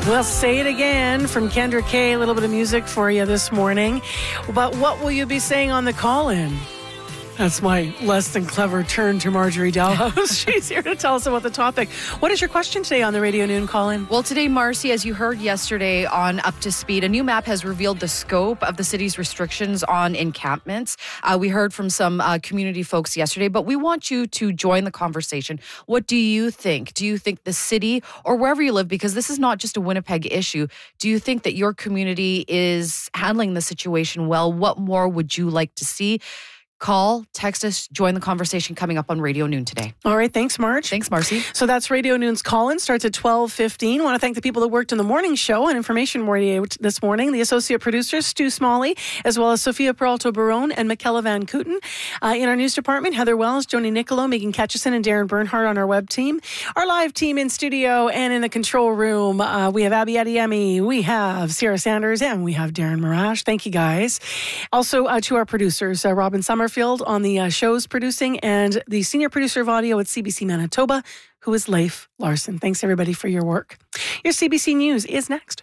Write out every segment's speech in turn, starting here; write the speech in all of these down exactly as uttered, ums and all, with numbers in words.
We'll say it again from Kendra Kay. A little bit of music for you this morning. But what will you be saying on the call-in? That's my less than clever turn to Marjorie Dalhouse. She's here to tell us about the topic. What is your question today on the Radio Noon call-in? Well, today, Marcy, as you heard yesterday on Up to Speed, a new map has revealed the scope of the city's restrictions on encampments. Uh, we heard from some uh, community folks yesterday, but we want you to join the conversation. What do you think? Do you think the city or wherever you live, because this is not just a Winnipeg issue, do you think that your community is handling the situation well? What more would you like to see? Call, text us, join the conversation coming up on Radio Noon today. All right. Thanks, Marge. Thanks, Marcy. So that's Radio Noon's call-in. Starts at twelve fifteen. I want to thank the people that worked in the morning show and Information Radio this morning. The associate producers, Stu Smalley, as well as Sophia Peralta-Barone and Michaela Van Kooten. Uh, in our news department, Heather Wells, Joni Nicolo, Megan Ketchison, and Darren Bernhardt on our web team. Our live team in studio and in the control room, uh, we have Abby Adiemi, we have Sarah Sanders, and we have Darren Marash. Thank you, guys. Also, uh, to our producers, uh, Robin Summerfield on the uh, show's producing, and the senior producer of audio at C B C Manitoba, who is Leif Larson. Thanks, everybody, for your work. Your C B C News is next.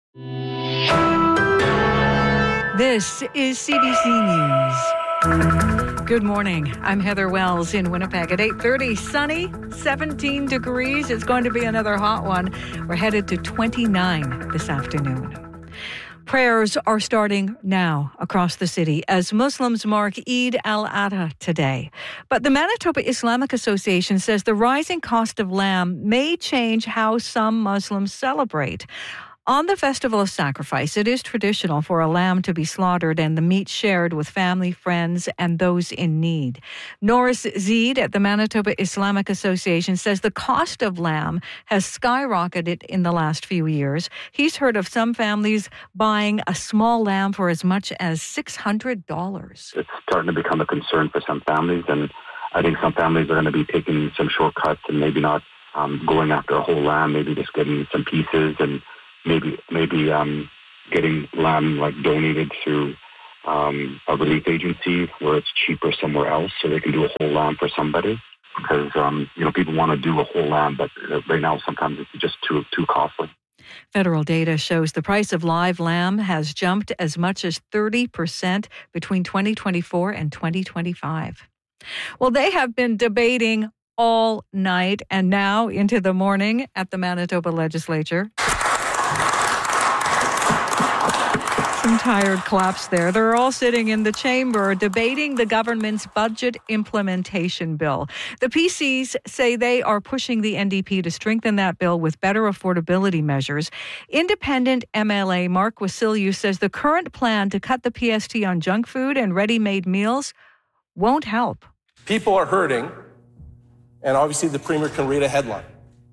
This is C B C News. Good morning. I'm Heather Wells in Winnipeg at eight thirty. Sunny, seventeen degrees. It's going to be another hot one. We're headed to twenty-nine this afternoon. Prayers are starting now across the city as Muslims mark Eid al-Adha today. But the Manitoba Islamic Association says the rising cost of lamb may change how some Muslims celebrate. On the Festival of Sacrifice, it is traditional for a lamb to be slaughtered and the meat shared with family, friends, and those in need. Norris Zeid at the Manitoba Islamic Association says the cost of lamb has skyrocketed in the last few years. He's heard of some families buying a small lamb for as much as six hundred dollars. It's starting to become a concern for some families, and I think some families are going to be taking some shortcuts and maybe not um, going after a whole lamb, maybe just getting some pieces and Maybe maybe um, getting lamb like donated through um, a relief agency where it's cheaper somewhere else, so they can do a whole lamb for somebody. Because um, you know people want to do a whole lamb, but right now sometimes it's just too too costly. Federal data shows the price of live lamb has jumped as much as thirty percent between twenty twenty-four and twenty twenty-five. Well, they have been debating all night and now into the morning at the Manitoba Legislature. Some tired claps there. They're all sitting in the chamber debating the government's budget implementation bill. The P Cs say they are pushing the N D P to strengthen that bill with better affordability measures. Independent M L A Mark Wasilou says the current plan to cut the P S T on junk food and ready-made meals won't help. People are hurting, and obviously the Premier can read a headline.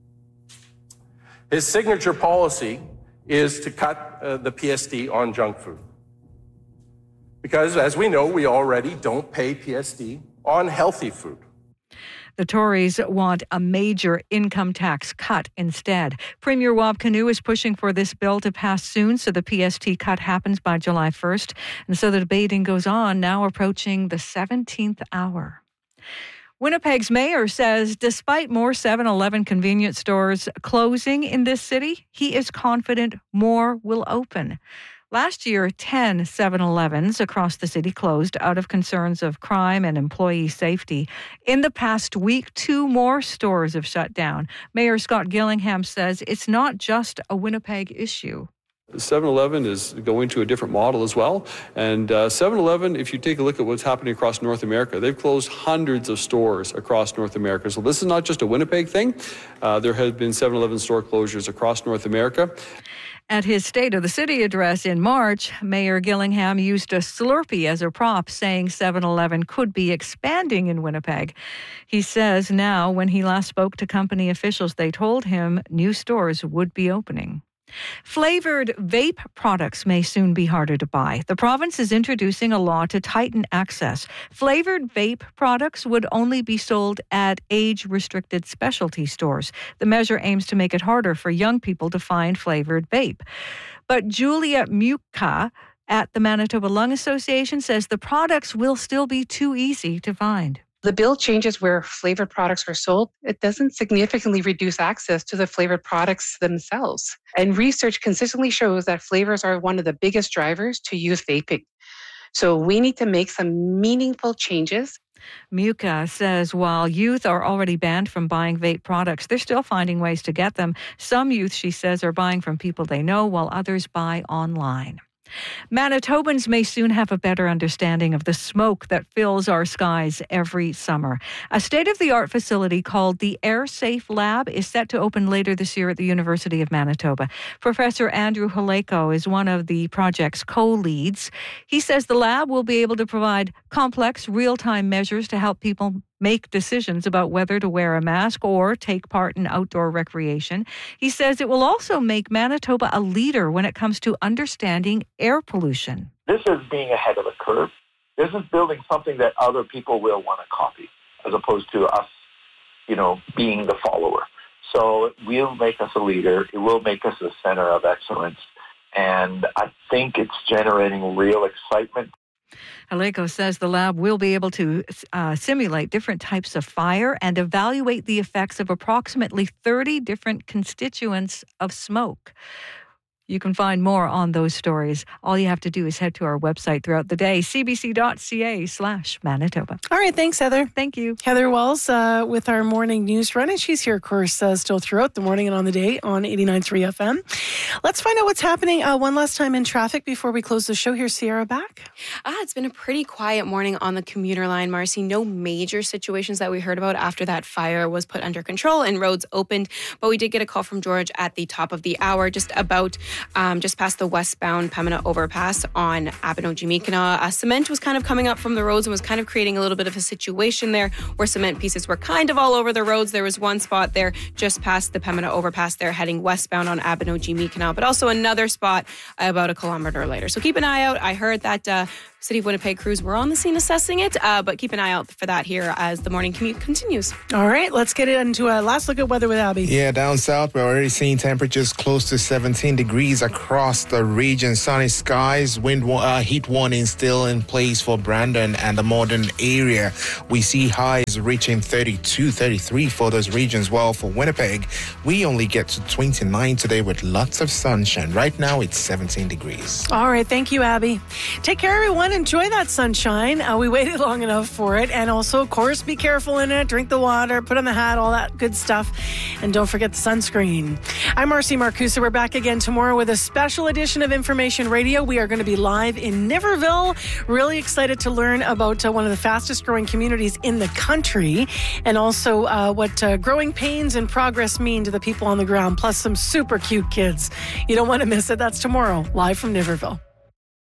His signature policy is to cut uh, the P S T on junk food. Because, as we know, we already don't pay P S T on healthy food. The Tories want a major income tax cut instead. Premier Wab Kinew is pushing for this bill to pass soon so the P S T cut happens by July first. And so the debating goes on, now approaching the seventeenth hour. Winnipeg's mayor says despite more seven eleven convenience stores closing in this city, he is confident more will open. Last year, ten seven elevens across the city closed out of concerns of crime and employee safety. In the past week, two more stores have shut down. Mayor Scott Gillingham says it's not just a Winnipeg issue. seven eleven is going to a different model as well. And uh, seven eleven, if you take a look at what's happening across North America, they've closed hundreds of stores across North America. So this is not just a Winnipeg thing. Uh, there have been seven eleven store closures across North America. At his State of the City address in March, Mayor Gillingham used a Slurpee as a prop, saying seven eleven could be expanding in Winnipeg. He says now, when he last spoke to company officials, they told him new stores would be opening. Flavored vape products may soon be harder to buy. The province is introducing a law to tighten access. Flavored vape products would only be sold at age-restricted specialty stores. The measure aims to make it harder for young people to find flavored vape. But Julia Muka at the Manitoba Lung Association says the products will still be too easy to find. The bill changes where flavored products are sold. It doesn't significantly reduce access to the flavored products themselves. And research consistently shows that flavors are one of the biggest drivers to youth vaping. So we need to make some meaningful changes. Muka says while youth are already banned from buying vape products, they're still finding ways to get them. Some youth, she says, are buying from people they know, while others buy online. Manitobans may soon have a better understanding of the smoke that fills our skies every summer. A state-of-the-art facility called the Air Safe Lab is set to open later this year at the University of Manitoba. Professor Andrew Haleko is one of the project's co-leads. He says the lab will be able to provide complex, real-time measures to help people make decisions about whether to wear a mask or take part in outdoor recreation. He says it will also make Manitoba a leader when it comes to understanding air pollution. This is being ahead of the curve. This is building something that other people will want to copy, as opposed to us, you know, being the follower. So it will make us a leader. It will make us a center of excellence. And I think it's generating real excitement. Haleko says the lab will be able to uh, simulate different types of fire and evaluate the effects of approximately thirty different constituents of smoke. You can find more on those stories. All you have to do is head to our website throughout the day, cbc.ca slash Manitoba. All right, thanks, Heather. Thank you. Heather Wells uh, with our morning news run, and she's here, of course, uh, still throughout the morning and on the day on eighty-nine point three F M. Let's find out what's happening uh, one last time in traffic before we close the show. Here's Sierra back. Ah, it's been a pretty quiet morning on the commuter line, Marcy. No major situations that we heard about after that fire was put under control and roads opened. But we did get a call from George at the top of the hour, just about um, just past the westbound Pembina overpass on Abino-Jimikana. Uh, cement was kind of coming up from the roads and was kind of creating a little bit of a situation there where cement pieces were kind of all over the roads. There was one spot there just past the Pembina overpass there heading westbound on Abino-Jimikana, but also another spot about a kilometer later. So keep an eye out. I heard that uh, City of Winnipeg crews were on the scene assessing it, uh, but keep an eye out for that here as the morning commute continues. All right, let's get into a last look at weather with Abby. Yeah, down south, we're already seeing temperatures close to seventeen degrees across the region. Sunny skies, wind uh, heat warning still in place for Brandon and the Morden area. We see highs reaching thirty-two, thirty-three for those regions. Well, for Winnipeg, we only get to twenty-nine today with lots of sunshine. Right now, it's seventeen degrees. All right, thank you, Abby. Take care, everyone. Enjoy that sunshine. Uh, we waited long enough for it. And also, of course, be careful in it. Drink the water, put on the hat, all that good stuff. And don't forget the sunscreen. I'm Marcy Marcusa. We're back again tomorrow with a special edition of Information Radio. We are going to be live in Niverville. Really excited to learn about uh, one of the fastest growing communities in the country, and also uh, what uh, growing pains and progress mean to the people on the ground, plus some super cute kids. You don't want to miss it. That's tomorrow, live from Niverville.